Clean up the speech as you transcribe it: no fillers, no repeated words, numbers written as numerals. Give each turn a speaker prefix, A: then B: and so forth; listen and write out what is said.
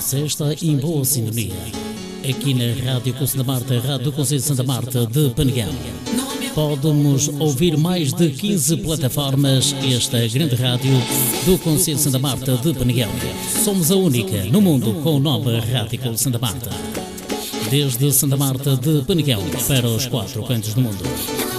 A: sexta em boa sintonia. Aqui na Rádio Conselho da Marta, Rádio do Conselho de Santa Marta de Peneguel. Podemos ouvir mais de 15 plataformas esta grande rádio do Conselho de Santa Marta de Peneguel. Somos a única no mundo com o nome Rádio Conselho de Santa Marta. Desde Santa Marta de Peneguel para os 4 cantos do mundo.